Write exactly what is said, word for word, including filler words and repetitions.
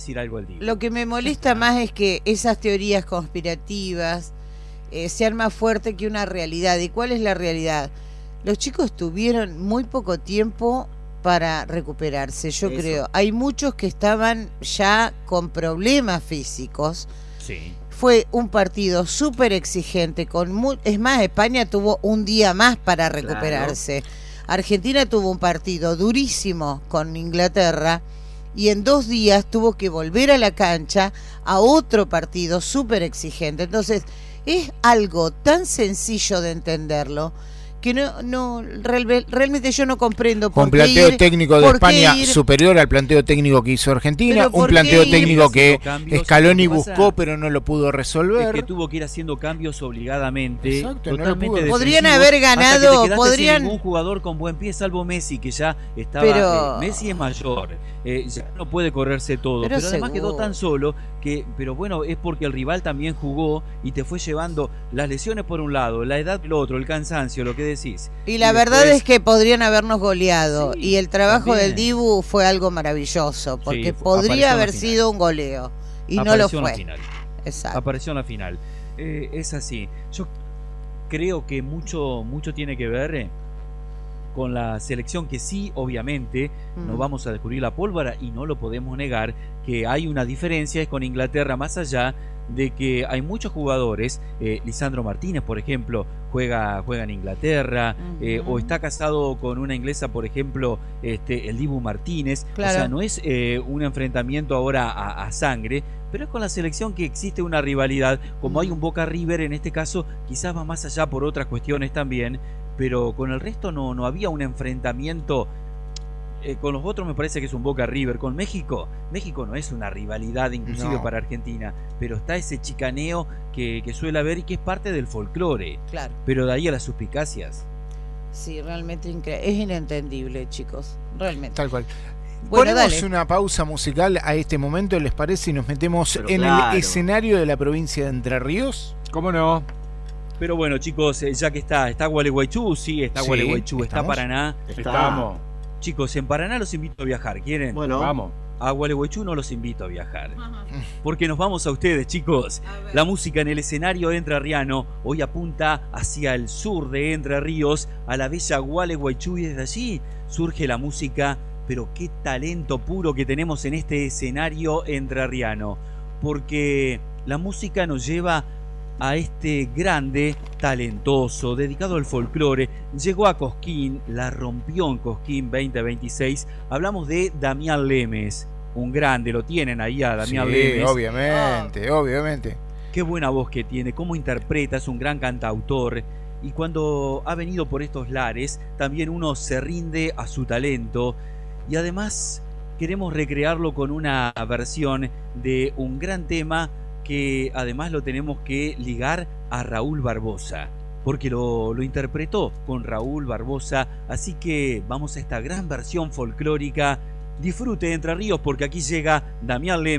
decir algo al día. Lo que me molesta más es que esas teorías conspirativas eh, sean más fuertes que una realidad. ¿Y cuál es la realidad? Los chicos tuvieron muy poco tiempo para recuperarse, yo Eso. creo. Hay muchos que estaban ya con problemas físicos. Sí. Fue un partido súper exigente. Con mu- es más, España tuvo un día más para recuperarse. Claro. Argentina tuvo un partido durísimo con Inglaterra y en dos días tuvo que volver a la cancha a otro partido súper exigente. Entonces, es algo tan sencillo de entenderlo que no, no real, realmente yo no comprendo por un qué planteo ir, técnico de España ir, superior al planteo técnico que hizo Argentina, un planteo técnico que Scaloni buscó pero no lo pudo resolver. Es que tuvo que ir haciendo cambios obligadamente. Exacto, totalmente no podrían haber ganado, podrían sin ningún jugador con buen pie salvo Messi, que ya estaba pero... eh, Messi es mayor, eh, ya no puede correrse todo, pero, pero además quedó tan solo que, pero bueno, es porque el rival también jugó y te fue llevando las lesiones por un lado, la edad por el otro, el cansancio, lo que decís. Y la y verdad después... es que podrían habernos goleado, sí, y el trabajo también. del Dibu fue algo maravilloso, porque sí, podría haber sido un goleo y apareció no lo fue. En la final. Exacto. Apareció en la final. Eh, es así. Yo creo que mucho, mucho tiene que ver eh, con la selección, que sí, obviamente, mm. no vamos a descubrir la pólvora y no lo podemos negar, que hay una diferencia con Inglaterra, más allá de que hay muchos jugadores, eh, Lisandro Martínez, por ejemplo, juega, juega en Inglaterra, uh-huh. eh, o está casado con una inglesa, por ejemplo, este, el Dibu Martínez. Claro. O sea, no es eh, un enfrentamiento ahora a, a sangre, pero es con la selección que existe una rivalidad, como uh-huh. hay un Boca River, en este caso quizás va más allá por otras cuestiones también, pero con el resto no, no había un enfrentamiento. Eh, con los otros me parece que es un Boca River. Con México, México no es una rivalidad inclusive no. para Argentina, pero está ese chicaneo que, que suele haber y que es parte del folclore. Claro. Pero de ahí a las suspicacias. Sí, realmente increíble. Es inentendible, chicos, realmente. Tal cual. Bueno, Ponemos dale. una pausa musical a este momento, ¿les parece? Y nos metemos pero en claro. el escenario de la provincia de Entre Ríos. ¿Cómo no? Pero bueno, chicos, eh, ya que está, está Gualeguaychú, sí, está sí, Gualeguaychú, está Paraná. Estamos. Chicos, en Paraná los invito a viajar, ¿quieren? Bueno, vamos. A Gualeguaychú no los invito a viajar. Porque nos vamos a ustedes, chicos. La música en el escenario entrerriano hoy apunta hacia el sur de Entre Ríos, a la bella Gualeguaychú, y desde allí surge la música. Pero qué talento puro que tenemos en este escenario entrerriano. Porque la música nos lleva a este grande, talentoso, dedicado al folclore. Llegó a Cosquín, la rompió en Cosquín veinte veintiséis. Hablamos de Damián Lemes, un grande, lo tienen ahí a Damián sí, Lemes. obviamente, oh. obviamente. Qué buena voz que tiene, cómo interpreta, es un gran cantautor. Y cuando ha venido por estos lares, también uno se rinde a su talento. Y además queremos recrearlo con una versión de un gran tema que además lo tenemos que ligar a Raúl Barbosa, porque lo, lo interpretó con Raúl Barbosa. Así que vamos a esta gran versión folclórica. Disfrute de Entre Ríos, porque aquí llega Damián Lemes.